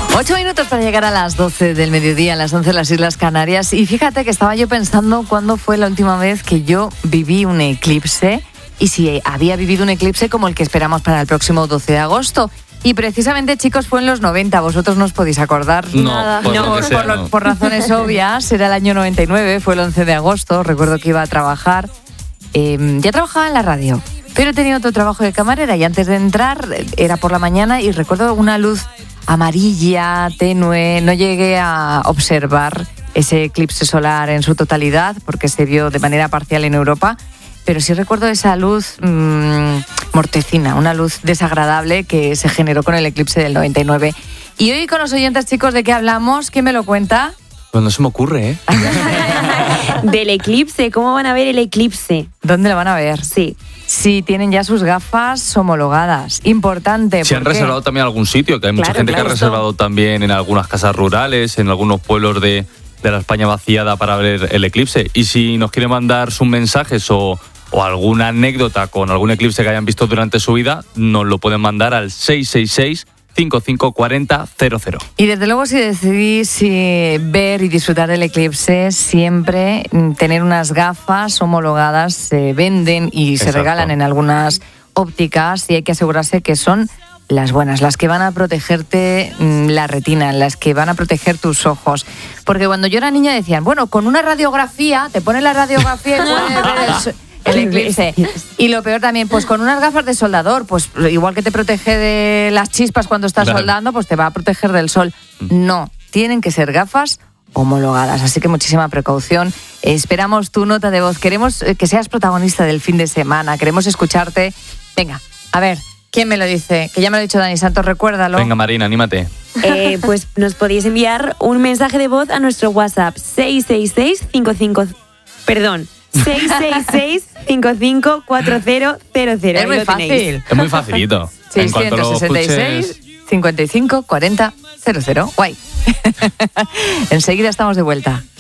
8 minutos para llegar a las 12 del mediodía, a las 11 de las Islas Canarias. Y fíjate que estaba yo pensando cuándo fue la última vez que yo viví un eclipse y si había vivido un eclipse como el que esperamos para el próximo 12 de agosto. Y precisamente, chicos, fue en los 90. ¿Vosotros no os podéis acordar? Nada. Por razones obvias. Era el año 99, fue el 11 de agosto. Recuerdo que iba a trabajar. Ya trabajaba en la radio, pero tenía otro trabajo de camarera y antes de entrar era por la mañana y recuerdo una luz amarilla, tenue. No llegué a observar ese eclipse solar en su totalidad porque se vio de manera parcial en Europa, pero sí recuerdo esa luz mortecina, una luz desagradable que se generó con el eclipse del 99. Y hoy con los oyentes, chicos, ¿de qué hablamos? ¿Quién me lo cuenta? Pues no se me ocurre, ¿eh? Del eclipse, ¿cómo van a ver el eclipse? ¿Dónde lo van a ver? Sí. Sí, tienen ya sus gafas homologadas. Importante. Se han reservado también algún sitio, que hay mucha gente que ha reservado también en algunas casas rurales, en algunos pueblos de la España vaciada para ver el eclipse. Y si nos quieren mandar sus mensajes o alguna anécdota con algún eclipse que hayan visto durante su vida, nos lo pueden mandar al 666-5540-00. Y desde luego, si decidís ver y disfrutar del eclipse, siempre tener unas gafas homologadas, se venden y se regalan en algunas ópticas y hay que asegurarse que son las buenas, las que van a protegerte la retina, las que van a proteger tus ojos. Porque cuando yo era niña decían, bueno, con una radiografía, te ponen la radiografía y puedes ver el eclipse. Y lo peor también, pues con unas gafas de soldador, pues igual que te protege de las chispas cuando estás soldando, pues te va a proteger del sol. No, tienen que ser gafas homologadas, así que muchísima precaución. Esperamos tu nota de voz, queremos que seas protagonista del fin de semana, queremos escucharte. Venga, a ver, ¿quién me lo dice? Que ya me lo ha dicho Dani Santos, recuérdalo. Venga, Marina, anímate. Pues nos podéis enviar un mensaje de voz a nuestro WhatsApp 666-554000. Es muy fácil. Es muy facilito. 666 55 40 00. Guay. Enseguida estamos de vuelta.